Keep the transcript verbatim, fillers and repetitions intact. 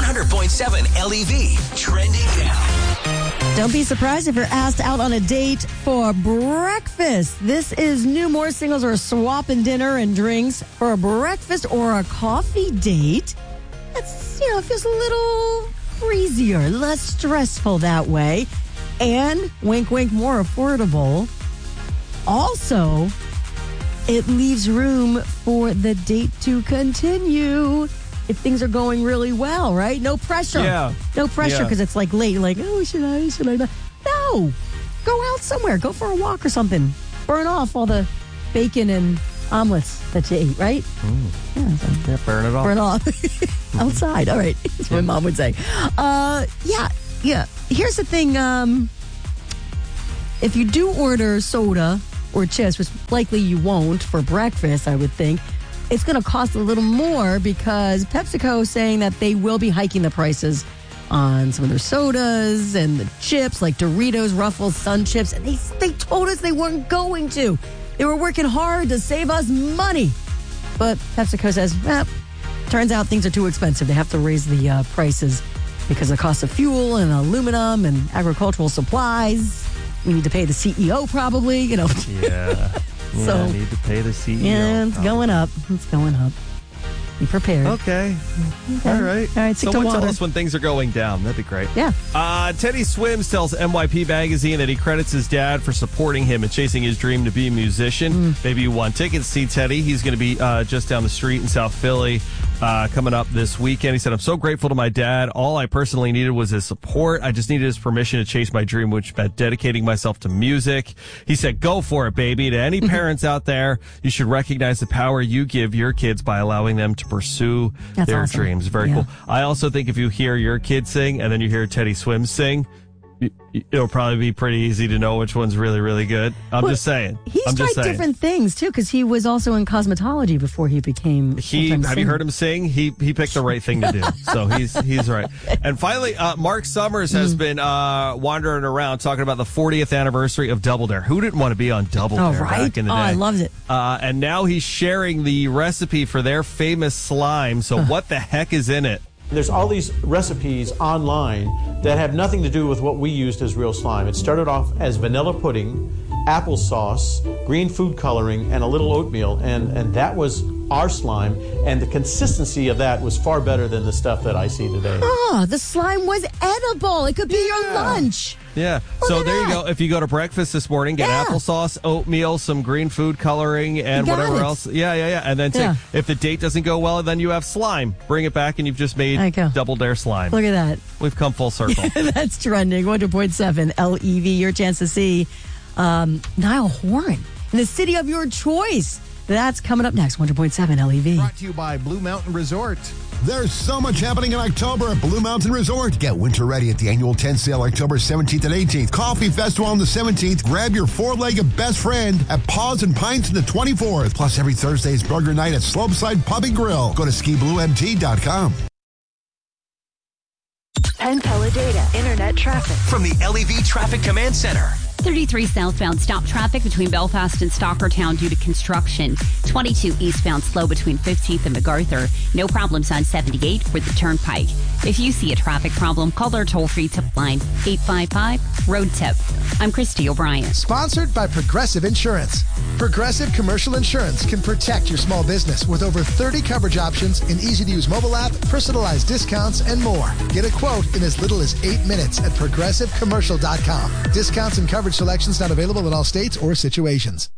hundred point seven L E V. Trending now. Don't be surprised if you're asked out on a date for breakfast. This is new. More singles are swapping dinner and drinks for a breakfast or a coffee date. That's, you know, feels a little breezier, less stressful that way. And, wink, wink, more affordable. Also, it leaves room for the date to continue if things are going really well, right? No pressure. Yeah. No pressure because Yeah. it's like late. Like, oh, should I? Should I not? No. Go out somewhere. Go for a walk or something. Burn off all the bacon and omelets that you ate, right? Mm. Yeah, so Yeah, burn it off. burn off. Outside. All right. That's what Mom would say. Uh, yeah. Yeah. Here's the thing. Um, if you do order soda or chips, which likely you won't for breakfast, I would think, it's going to cost a little more because PepsiCo is saying that they will be hiking the prices on some of their sodas and the chips like Doritos, Ruffles, Sun Chips. And they, they told us they weren't going to. They were working hard to save us money. But PepsiCo says, well, turns out things are too expensive. They have to raise the uh, prices because of the cost of fuel and aluminum and agricultural supplies. We need to pay the C E O probably, you know. Yeah. So, yeah, need to pay the C E O. Yeah, it's probably. going up. It's going up. Be prepared. Okay. Okay. All right. All right, stick to Someone water. tell us when things are going down. That'd be great. Yeah. Uh, Teddy Swims tells N Y P Magazine that he credits his dad for supporting him and chasing his dream to be a musician. Mm. Maybe you won tickets to see Teddy. He's going to be uh, just down the street in South Philly uh, coming up this weekend. He said, I'm so grateful to my dad. All I personally needed was his support. I just needed his permission to chase my dream, which meant dedicating myself to music. He said, go for it, baby. To any parents out there, you should recognize the power you give your kids by allowing them to pursue That's their awesome. dreams. Very Yeah. cool. I also think if you hear your kid sing and then you hear Teddy Swims sing, y- y- it'll probably be pretty easy to know which one's really, really good. I'm Well, just saying. He's I'm tried just saying. different things, too, because he was also in cosmetology before he became He full-time have you singer. heard him sing? He he picked the right thing to do. So he's he's right. And finally, uh, Mark Summers has Mm. been uh, wandering around talking about the fortieth anniversary of Double Dare. Who didn't want to be on Double Oh, Dare right? back in the Oh, day? I loved it. Uh, and now he's sharing the recipe for their famous slime. So what the heck is in it? There's all these recipes online that have nothing to do with what we used as real slime. It started off as vanilla pudding, applesauce, green food coloring, and a little oatmeal, and, and that was our slime, and the consistency of that was far better than the stuff that I see today. Oh, the slime was edible. It could be your Yeah. lunch. Yeah. Look so at there you that. go. If you go to breakfast this morning, get Yeah. applesauce, oatmeal, some green food coloring, and You got whatever it. else. Yeah, yeah, yeah. And then take, Yeah. if the date doesn't go well, then you have slime. Bring it back, and you've just There you made go. Double Dare slime. Look at that. We've come full circle. That's trending. one hundred point seven L E V. Your chance to see um, Niall Horan in the city of your choice. That's coming up next. one hundred point seven L E V. Brought to you by Blue Mountain Resort. There's so much happening in October at Blue Mountain Resort. Get winter ready at the annual tent sale October seventeenth and eighteenth. Coffee Festival on the seventeenth. Grab your four-legged best friend at Paws and Pints on the twenty-fourth. Plus, every Thursday is burger night at Slopeside Pub and Grill. Go to ski blue m t dot com. Penn Teledata Internet Traffic. From the L E V Traffic Command Center. thirty-three southbound stop traffic between Belfast and Stockertown due to construction. twenty-two eastbound slow between fifteenth and MacArthur. No problems on seventy-eight for the Turnpike. If you see a traffic problem, call our toll-free tip line eight five five road tip. I'm Christy O'Brien. Sponsored by Progressive Insurance. Progressive Commercial Insurance can protect your small business with over thirty coverage options, an easy-to-use mobile app, personalized discounts, and more. Get a quote in as little as eight minutes at progressive commercial dot com. Discounts and coverage selections not available in all states or situations.